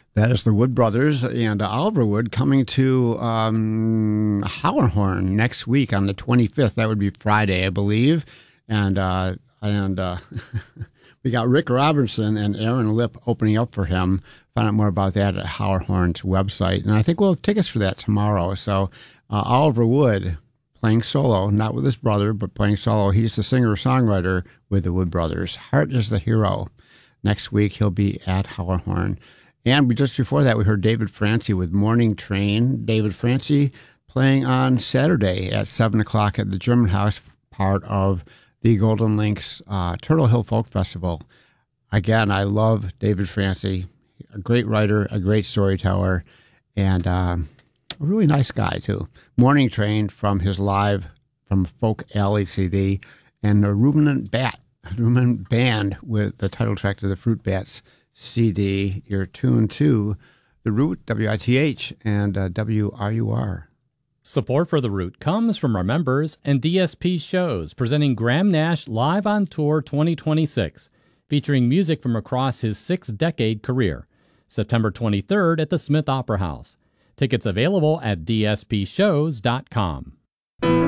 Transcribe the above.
That is the Wood Brothers and Oliver Wood coming to Howlerhorn next week on the 25th. That would be Friday, I believe. And we got Rick Robertson and Aaron Lip opening up for him. Find out more about that at Howlerhorn's website. And I think we'll have tickets for that tomorrow. So Oliver Wood playing solo, not with his brother, but playing solo. He's the singer-songwriter with the Wood Brothers. Heart is the Hero. Next week, he'll be at Howlerhorn. And just before that, we heard David Francie with Morning Train. David Francie playing on Saturday at 7 o'clock at the German House, part of the Golden Links Turtle Hill Folk Festival. Again, I love David Francie, a great writer, a great storyteller, and a really nice guy, too. Morning Train from his live from Folk Alley CD, and the Ruminant Band with the title track to the Fruit Bats CD. You're tuned to The Root, WITH, and WRUR. Support for The Root comes from our members and DSP shows, presenting Graham Nash Live on Tour 2026, featuring music from across his 6-decade career. September 23rd at the Smith Opera House. Tickets available at dspshows.com.